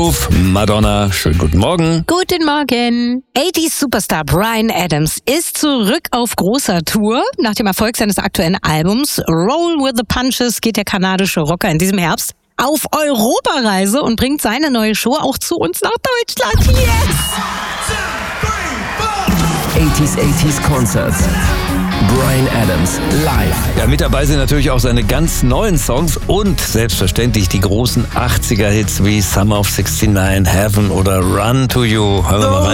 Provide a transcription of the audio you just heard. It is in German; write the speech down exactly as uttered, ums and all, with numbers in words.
Madonna, schönen guten Morgen. Guten Morgen. achtziger-Superstar Bryan Adams ist zurück auf großer Tour. Nach dem Erfolg seines aktuellen Albums Roll with the Punches geht der kanadische Rocker in diesem Herbst auf Europareise und bringt seine neue Show auch zu uns nach Deutschland. Yes! achtziger achtziger Konzert. Bryan Adams live. Ja, mit dabei sind natürlich auch seine ganz neuen Songs und selbstverständlich die großen achtziger-Hits wie Summer of sixty-nine, Heaven oder Run to You. Hören wir mal rein.